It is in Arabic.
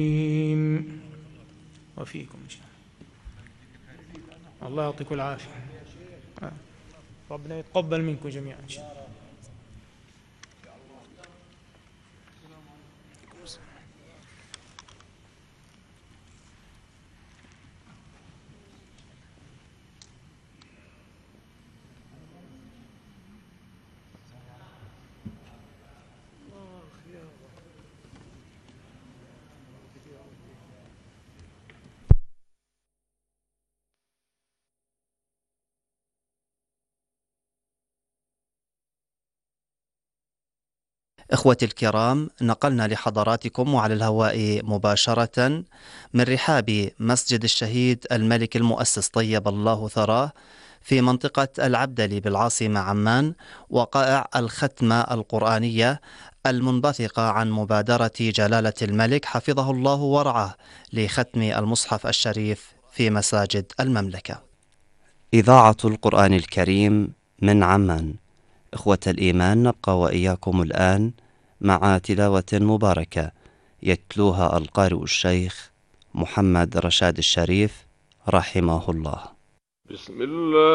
وفيكم إن شاء الله. الله يعطيكم العافية. ربنا يتقبل منكم جميعا إن شاء الله. إخوتي الكرام، نقلنا لحضراتكم وعلى الهواء مباشرة من رحاب مسجد الشهيد الملك المؤسس طيب الله ثراه في منطقة العبدلي بالعاصمة عمان وقائع الختمة القرآنية المنبثقة عن مبادرة جلالة الملك حفظه الله ورعاه لختم المصحف الشريف في مساجد المملكة. إذاعة القرآن الكريم من عمان. إخوة الإيمان، نبقى وإياكم الآن مع تلاوة مباركة يتلوها القارئ الشيخ محمد رشاد الشريف رحمه الله. بسم الله.